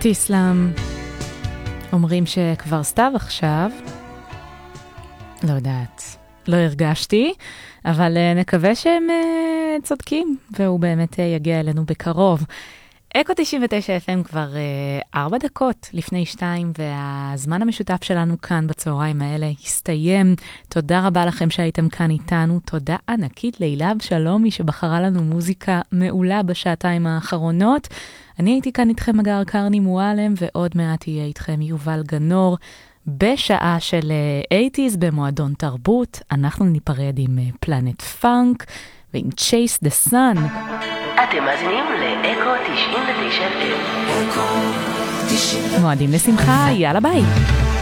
תיסלם. אומרים שכבר סתיו עכשיו. לא יודעת. לא הרגשתי, אבל נקווה שהם צודקים, והוא באמת יגיע אלינו בקרוב. אקו 99 FM כבר 4 דקות לפני 2, והזמן המשותף שלנו כאן בצהריים האלה הסתיים. תודה רבה לכם שהייתם כאן איתנו. תודה ענקית לילה ושלומי שבחרה לנו מוזיקה מעולה בשעתיים האחרונות. אני הייתי כאן איתכם אגר קרני מועלם, ועוד מעט יהיה איתכם יובל גנור בשעה של 80s במועדון תרבות. אנחנו ניפרד עם פלנט פאנק ועם Chase the Sun. אתם מאזינים לאקו 99 FM. מועדים לשמחה, יאללה ביי.